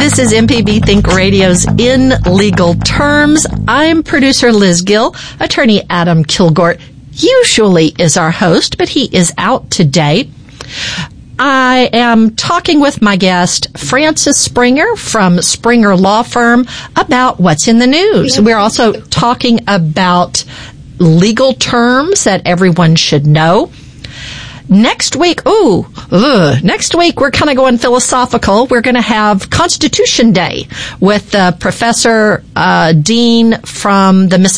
This is MPB Think Radio's In Legal Terms. I'm producer Liz Gill. Attorney Adam Kilgore usually is our host, but he is out today. I am talking with my guest, Frances Springer from Springer Law Firm, about what's in the news. We're also talking about legal terms that everyone should know. Next week, we're kind of going philosophical. We're going to have Constitution Day with Professor Dean from the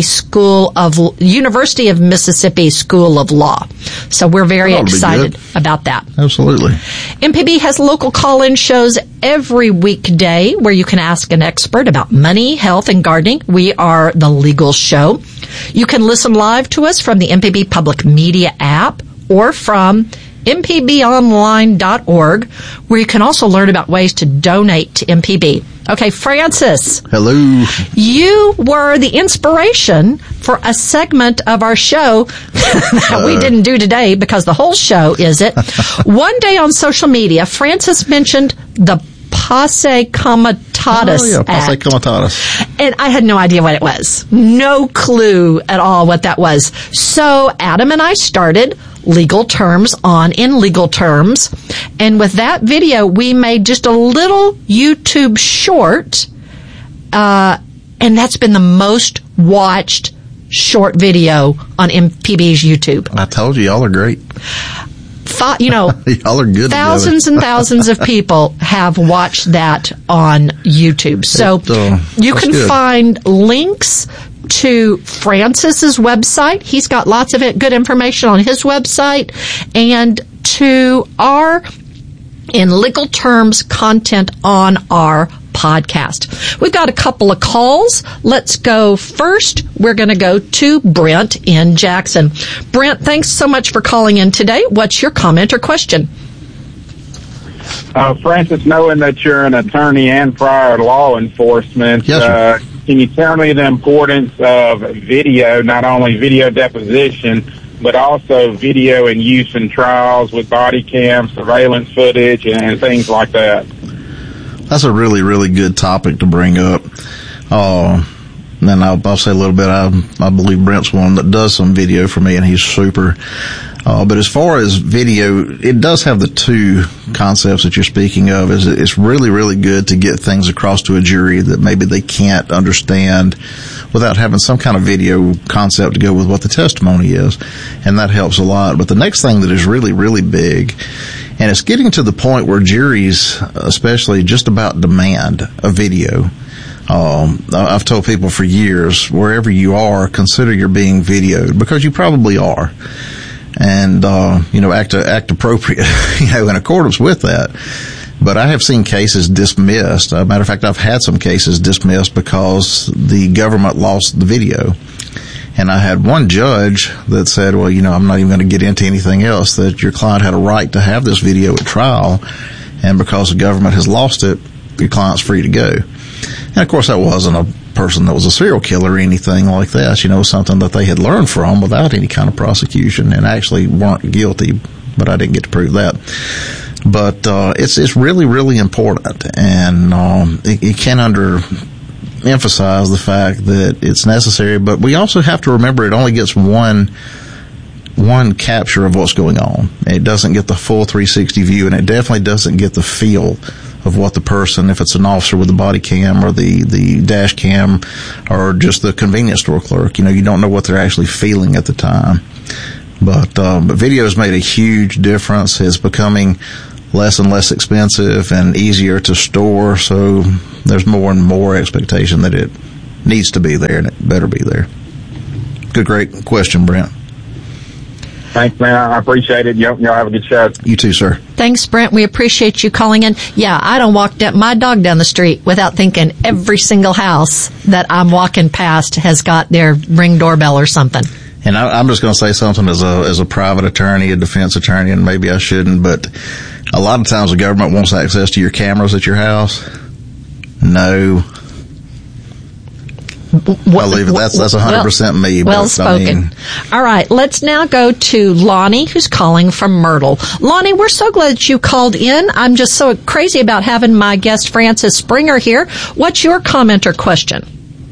University of Mississippi School of Law. So we're very excited about that. Absolutely. MPB has local call-in shows every weekday where you can ask an expert about money, health, and gardening. We are the legal show. You can listen live to us from the MPB Public Media app or from mpbonline.org, where you can also learn about ways to donate to MPB. Okay, Frances. Hello. You were the inspiration for a segment of our show that we didn't do today because the whole show is it. One day on social media, Frances mentioned the Posse Comitatus Oh, yeah, Posse Act. Comitatus. And I had no idea what it was. No clue at all what that was. So Adam and I started Legal Terms on In Legal Terms. And with that video, we made just a little YouTube short. And that's been the most watched short video on MPB's YouTube. I told you, y'all are great. Y'all are good. Thousands and thousands of people have watched that on YouTube. So you can find links to Francis's website. He's got lots of good information on his website, and to our In Legal Terms content on our podcast. We've got a couple of calls. Let's go first. We're going to go to Brent in Jackson. Brent, thanks so much for calling in today. What's your comment or question? Frances, knowing that you're an attorney and prior law enforcement, yes, can you tell me the importance of video, not only video deposition, but also video in use in trials with body cam, surveillance footage, and things like that? That's a really, really good topic to bring up. And I'll say a little bit. I believe Brent's one that does some video for me, and he's super. But as far as video, it does have the two concepts that you're speaking of. It's really, really good to get things across to a jury that maybe they can't understand without having some kind of video concept to go with what the testimony is. And that helps a lot. But the next thing that is really, really big, and it's getting to the point where juries, especially, just about demand a video. I've told people for years, wherever you are, consider you're being videoed, because you probably are. And, act appropriate, in accordance with that. But I have seen cases dismissed. As a matter of fact, I've had some cases dismissed because the government lost the video. And I had one judge that said, well, I'm not even going to get into anything else, that your client had a right to have this video at trial, and because the government has lost it, your client's free to go. And of course, that wasn't a person that was a serial killer or anything like that, something that they had learned from without any kind of prosecution and actually weren't guilty, but I didn't get to prove that. But it's really, really important, and you can't emphasize the fact that it's necessary, but we also have to remember it only gets one capture of what's going on. It doesn't get the full 360 view, and it definitely doesn't get the feel of what the person, if it's an officer with the body cam or the dash cam or just the convenience store clerk, you don't know what they're actually feeling at the time. But video has made a huge difference. It's becoming less and less expensive and easier to store, so there's more and more expectation that it needs to be there, and it better be there. Great question, Brent. Thanks, man. I appreciate it. Y'all have a good show. You too, sir. Thanks, Brent. We appreciate you calling in. Yeah, I don't walk my dog down the street without thinking every single house that I'm walking past has got their Ring doorbell or something. And I'm just going to say something as a private attorney, a defense attorney, and maybe I shouldn't, but a lot of times the government wants access to your cameras at your house. No. I'll leave it. That's 100% me. Well spoken. All right, let's now go to Lonnie, who's calling from Myrtle. Lonnie, we're so glad that you called in. I'm just so crazy about having my guest Francis Springer here. What's your comment or question?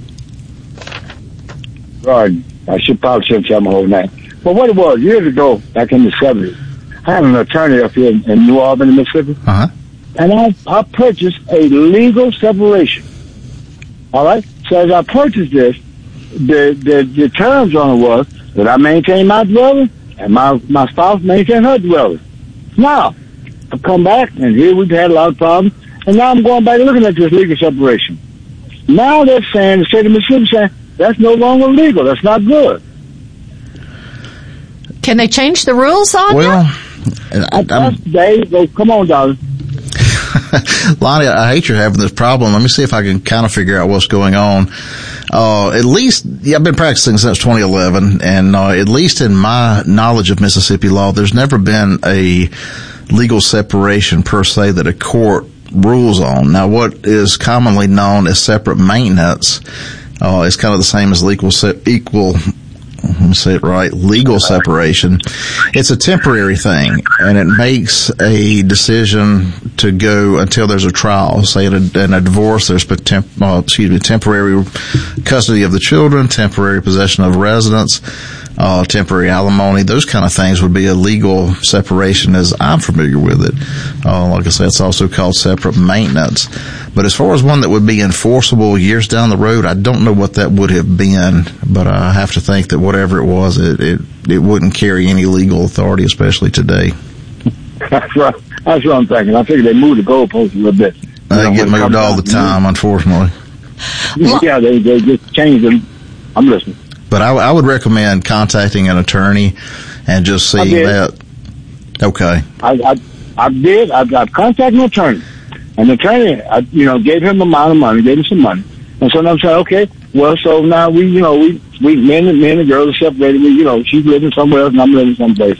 Right. I should probably shouldn't tell my whole name. But what it was, years ago, back in the 70s, I had an attorney up here in New Albany, Mississippi. Uh-huh. And I purchased a legal separation. All right? So as I purchased this, the terms on it was that I maintain my dwelling and my spouse maintain her dwelling. Now, I've come back, and here we've had a lot of problems, and now I'm going back and looking at this legal separation. Now they're saying, the state of Mississippi saying, that's no longer legal. That's not good. Can they change the rules on that? Come on, darling. Lonnie, I hate you're having this problem. Let me see if I can kind of figure out what's going on. At least, I've been practicing since 2011, and at least in my knowledge of Mississippi law, there's never been a legal separation per se that a court rules on. Now, what is commonly known as separate maintenance is kind of the same as legal separation. It's a temporary thing, and it makes a decision to go until there's a trial. Say in a divorce, there's temporary custody of the children, temporary possession of residence, temporary alimony. Those kind of things would be a legal separation as I'm familiar with it. Like I said, it's also called separate maintenance. But as far as one that would be enforceable years down the road, I don't know what that would have been, but I have to think that whatever it was, it wouldn't carry any legal authority, especially today. That's right. That's what I'm thinking. I figure they moved the goalposts a little bit. They get moved all the time, unfortunately. Yeah, they just changed them. I'm listening. But I would recommend contacting an attorney and just seeing that. Okay. I did. I've contacted an attorney. And the attorney, gave him a amount of money, gave him some money. And so I'm saying, okay, well, so now we men and girls are separated. She's living somewhere else and I'm living someplace.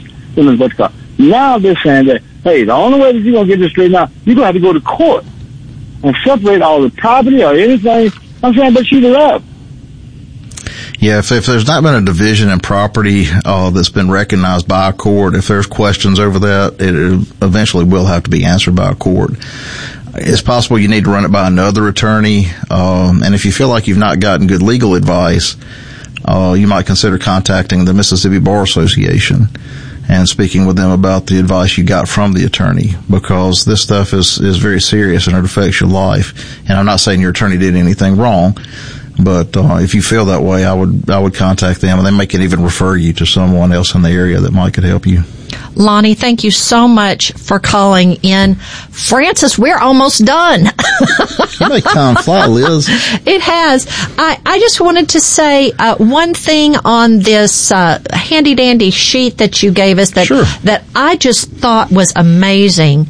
Now they're saying that, hey, the only way that you're going to get this straightened out, you're going to have to go to court and separate all the property or anything. I'm saying, but she's allowed. Yeah, if there's not been a division in property that's been recognized by a court, if there's questions over that, it eventually will have to be answered by a court. It's possible you need to run it by another attorney, and if you feel like you've not gotten good legal advice, you might consider contacting the Mississippi Bar Association and speaking with them about the advice you got from the attorney, because this stuff is very serious and it affects your life. And I'm not saying your attorney did anything wrong, but if you feel that way, I would contact them, and they may can even refer you to someone else in the area that might could help you. Lonnie, thank you so much for calling in. Francis, we're almost done. You make time fly, Liz. It has. I just wanted to say one thing on this handy-dandy sheet that you gave us that I just thought was amazing.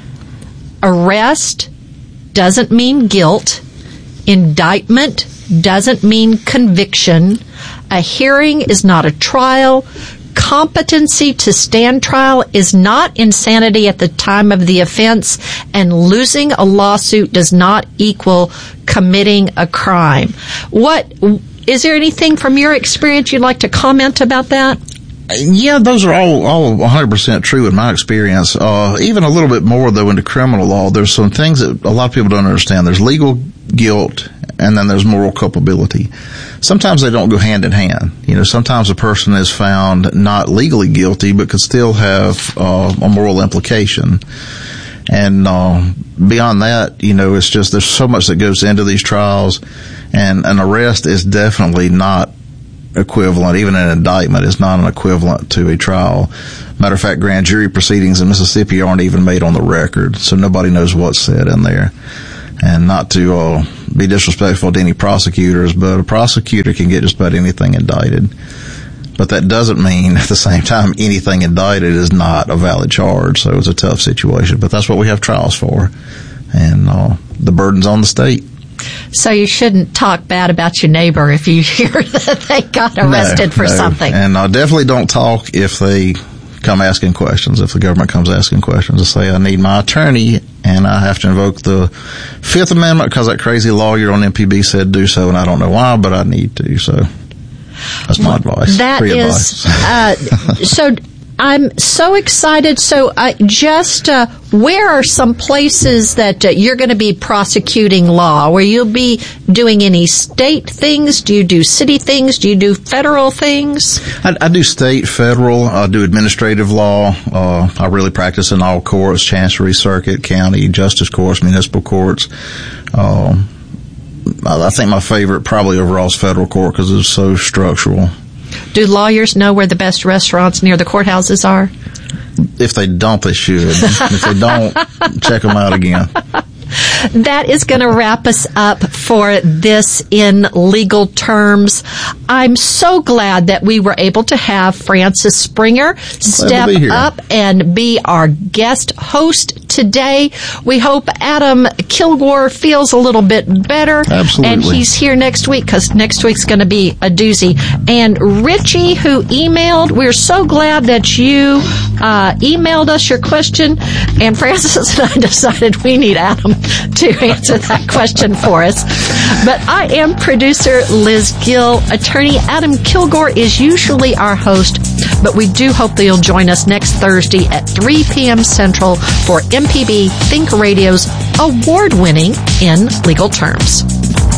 Arrest doesn't mean guilt. Indictment doesn't mean conviction. A hearing is not a trial. Competency to stand trial is not insanity at the time of the offense, and losing a lawsuit does not equal committing a crime. Is there anything from your experience you'd like to comment about that? Yeah, those are all 100% true in my experience. Even a little bit more, though, into criminal law. There's some things that a lot of people don't understand. There's legal guilt, and then there's moral culpability. Sometimes they don't go hand in hand. Sometimes a person is found not legally guilty, but could still have a moral implication. And beyond that, it's just there's so much that goes into these trials, and an arrest is definitely not equivalent. Even an indictment is not an equivalent to a trial. Matter of fact, grand jury proceedings in Mississippi aren't even made on the record, so nobody knows what's said in there. And not to be disrespectful to any prosecutors, but a prosecutor can get just about anything indicted. But that doesn't mean at the same time anything indicted is not a valid charge. So it's a tough situation. But that's what we have trials for. And the burden's on the state. So you shouldn't talk bad about your neighbor if you hear that they got arrested for something. And definitely don't talk if they come asking questions. If the government comes asking questions, to say, I need my attorney and I have to invoke the Fifth Amendment because that crazy lawyer on MPB said do so, and I don't know why, but I need to. So that's my advice. That Free is advice. so. I'm so excited. So, where are some places that you're going to be prosecuting law? Where you'll be doing any state things? Do you do city things? Do you do federal things? I do state, federal. I do administrative law. I really practice in all courts: chancery, circuit, county, justice courts, municipal courts. I think my favorite probably overall is federal court because it's so structural. Do lawyers know where the best restaurants near the courthouses are? If they don't, they should. If they don't, check them out again. That is going to wrap us up for this In Legal Terms. I'm so glad that we were able to have Francis Springer step up and be our guest host today. We hope Adam Kilgore feels a little bit better. Absolutely. And he's here next week because next week's going to be a doozy. And Richie, who emailed, we're so glad that you emailed us your question. And Francis and I decided we need Adam to answer that question for us. But I am producer Liz Gill. Attorney Adam Kilgore is usually our host, but we do hope that you'll join us next Thursday at 3 p.m. Central for MPB Think Radio's award-winning In Legal Terms.